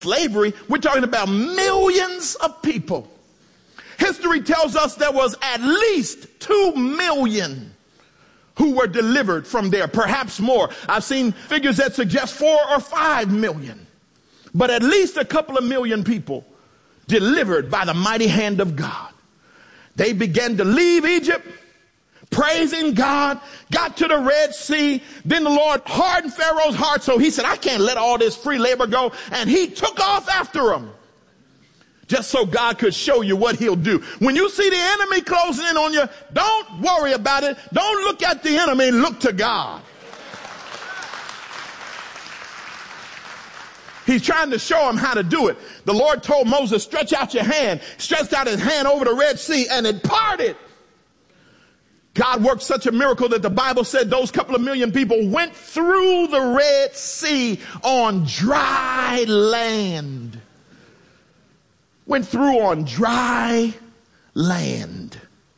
slavery, we're talking about millions of people. History tells us there was at least 2 million who were delivered from there, perhaps more. I've seen figures that suggest 4 or 5 million, but at least a couple of million people delivered by the mighty hand of God. They began to leave Egypt, praising God, got to the Red Sea. Then the Lord hardened Pharaoh's heart, so he said, I can't let all this free labor go. And he took off after them, just so God could show you what he'll do. When you see the enemy closing in on you, don't worry about it. Don't look at the enemy, look to God. He's trying to show him how to do it. The Lord told Moses, stretch out your hand. Stretched out his hand over the Red Sea, and it parted. God worked such a miracle that the Bible said those couple of million people went through the Red Sea on dry land. Went through on dry land.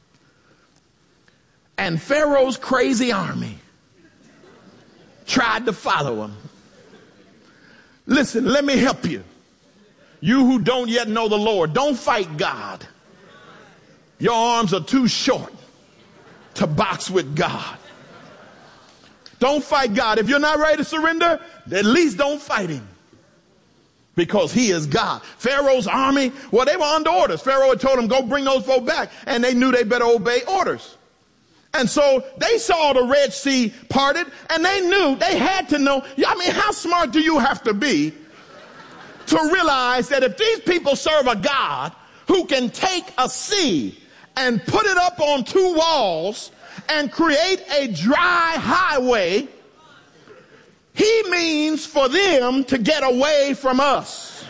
And Pharaoh's crazy army tried to follow him. Listen, let me help you. You who don't yet know the Lord, don't fight God. Your arms are too short to box with God. Don't fight God. If you're not ready to surrender, at least don't fight him, because he is God. Pharaoh's army, well, they were under orders. Pharaoh had told them, go bring those folk back, and they knew they better obey orders. And so they saw the Red Sea parted, and they knew, they had to know. I mean, how smart do you have to be to realize that if these people serve a God who can take a sea and put it up on 2 walls and create a dry highway, he means for them to get away from us.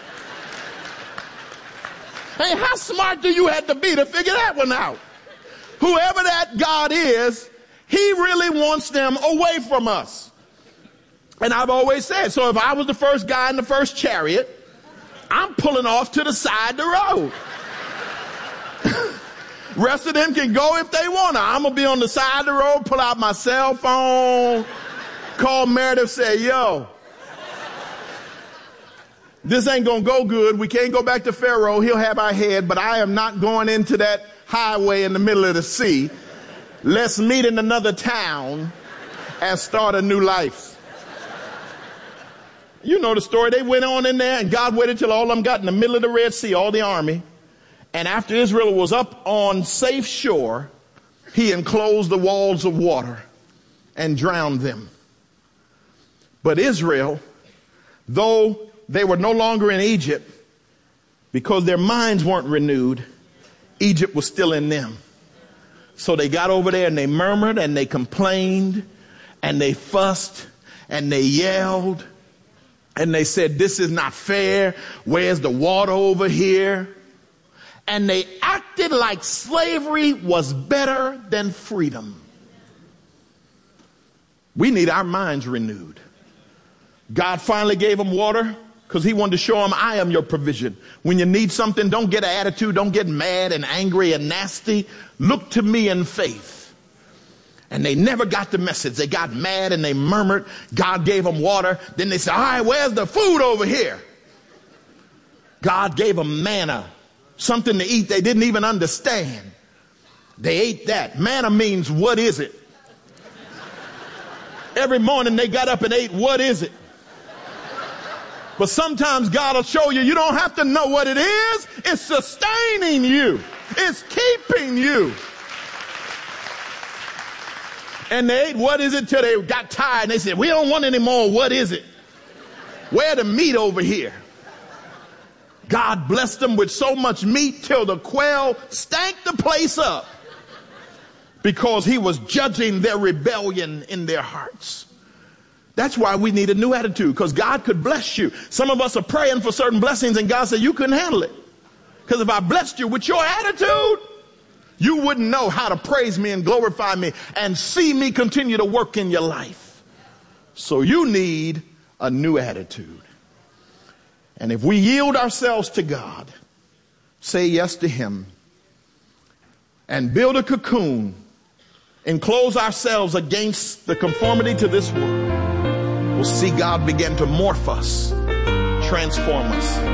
Hey, how smart do you have to be to figure that one out? Whoever that God is, he really wants them away from us. And I've always said, so if I was the first guy in the first chariot, I'm pulling off to the side of the road. Rest of them can go if they want to. I'm going to be on the side of the road, pull out my cell phone, call Meredith, say, yo, this ain't going to go good. We can't go back to Pharaoh. He'll have our head, but I am not going into that highway in the middle of the sea. Let's meet in another town and start a new life. You know the story. They went on in there, and God waited till all of them got in the middle of the Red Sea, all the army. And after Israel was up on safe shore, he enclosed the walls of water and drowned them. But Israel, though they were no longer in Egypt, because their minds weren't renewed, Egypt was still in them. So they got over there and they murmured and they complained and they fussed and they yelled and they said, this is not fair. Where's the water over here? And they acted like slavery was better than freedom. We need our minds renewed. God finally gave them water because he wanted to show them, I am your provision. When you need something, don't get an attitude. Don't get mad and angry and nasty. Look to me in faith. And they never got the message. They got mad and they murmured. God gave them water. Then they said, all right, where's the food over here? God gave them manna, something to eat they didn't even understand. They ate that. Manna means, what is it? Every morning they got up and ate, what is it? But sometimes God will show you, you don't have to know what it is. It's sustaining you. It's keeping you. And they ate, what is it, till they got tired and they said, we don't want any more. What is it? Where the meat over here? God blessed them with so much meat till the quail stank the place up, because he was judging their rebellion in their hearts. That's why we need a new attitude, because God could bless you. Some of us are praying for certain blessings and God said you couldn't handle it. Because if I blessed you with your attitude, you wouldn't know how to praise me and glorify me and see me continue to work in your life. So you need a new attitude. And if we yield ourselves to God, say yes to him, and build a cocoon, enclose ourselves against the conformity to this world, we'll see God begin to morph us, transform us.